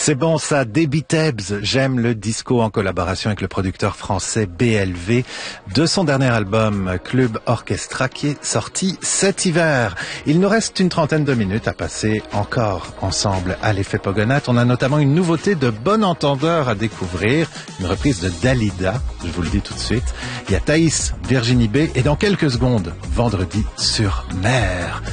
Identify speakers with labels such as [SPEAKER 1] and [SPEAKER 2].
[SPEAKER 1] C'est bon ça, Debbie Tebbs, j'aime le disco en collaboration avec le producteur français BLV de son dernier album Club Orchestra qui est sorti cet hiver. Il nous reste une trentaine de minutes à passer encore ensemble à l'effet Pogonat. On a notamment une nouveauté de bon entendeur à découvrir, une reprise de Dalida, je vous le dis tout de suite. Il y a Thaïs, Virginie B et dans quelques secondes, Vendredi sur mer.